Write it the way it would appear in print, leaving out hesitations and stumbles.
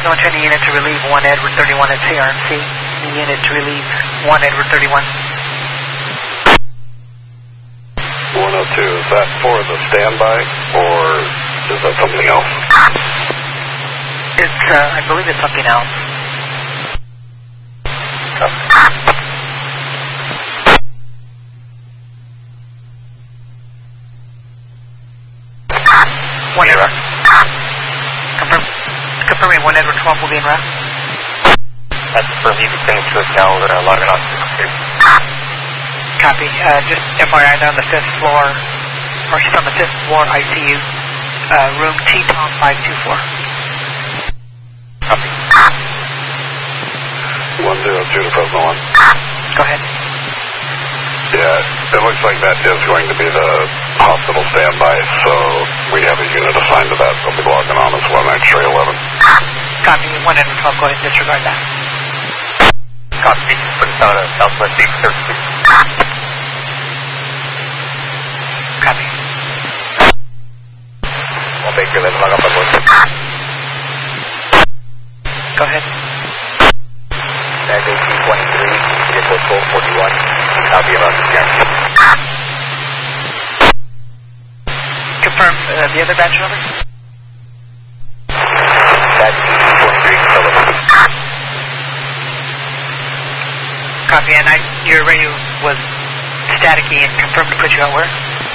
Fresno, turning unit to relieve 1 Edward 31 at CRMC. The unit to relieve 1 Edward 31. 102, is that for the standby, or is that something else? It's, I believe it's something else. One Edward. Confirming 1 Edward 12 will be in route. That's for you to finish to us now. We're going to log it on to the computer. Copy. Just FYI, they're on the 5th floor, or she's on the 5th floor ICU, room T-Tom 524. Copy. 102 to Fresno 1. Go ahead. Yeah, it looks like that is going to be the hospital standby, so we have a unit assigned to that. They'll be logging on as 1 X-ray 11. Copy. 1 Edward 12, go ahead and disregard that. Copy. Put us on a Southwest 836. Copy. We'll make your 11 log up on board. Go ahead. That's AC-23, vehicle 1241. Copy about the CRMC. Confirm the other batch number? That's AC-23, Phillips. Copy, and your radio was staticky and confirmed to put you out where?